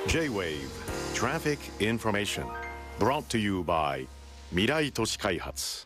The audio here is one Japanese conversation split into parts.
J-Wave Traffic Information Brought to you by 未来都市開発。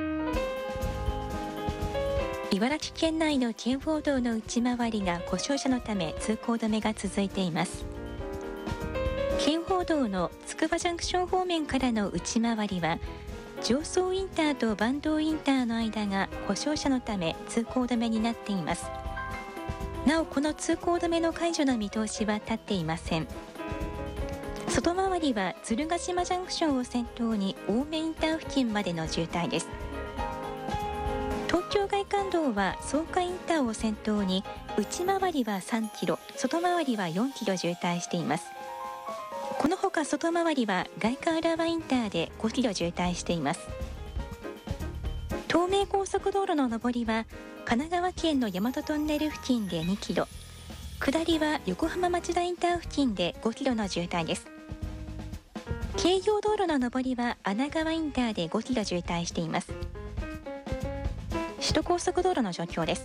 茨城県内の県央道の内回りが故障車のため通行止めが続いています。県央道のつくばジャンクション方面からの内回りは常総インターと坂東インターの間が故障車のため通行止めになっています。なおこの通行止めの解除の見通しは立っていません。外回りは鶴ヶ島ジャンクションを先頭に青梅インター付近までの渋滞です。東京外環道は草加インターを先頭に内回りは3キロ、外回りは4キロ渋滞しています。このほか外回りは外環浦和インターで5キロ渋滞しています。東名高速道路の上りは神奈川県の大和トンネル付近で2キロ、下りは横浜町田インター付近で5キロの渋滞です。京葉道路の上りは穴川インターで5キロ渋滞しています。首都高速道路の状況です。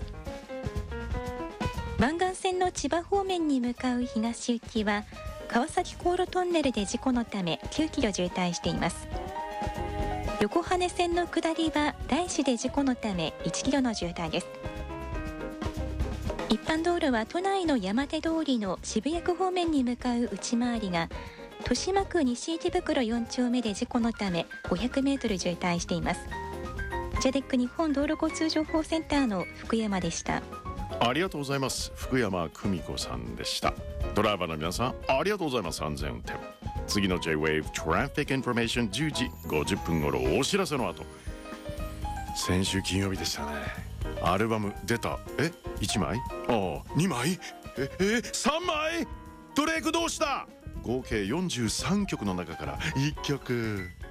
湾岸線の千葉方面に向かう東行きは川崎航路トンネルで事故のため9キロ渋滞しています。横羽線の下りは大師で事故のため1キロの渋滞です。一般道路は都内の山手通りの渋谷区方面に向かう内回りが豊島区西池袋4丁目で事故のため500メートル渋滞しています。ジェデック日本道路交通情報センターの福山でした。 ありがとうございます。福山久美子さんでした。ドライバーの皆さんありがとうございます。安全運転。次の J-Wave Traffic Information 10時50分頃お知らせの後、先週金曜日でしたね。アルバム出た。1枚2枚3枚ドレイクどうした。合計43曲の中から1曲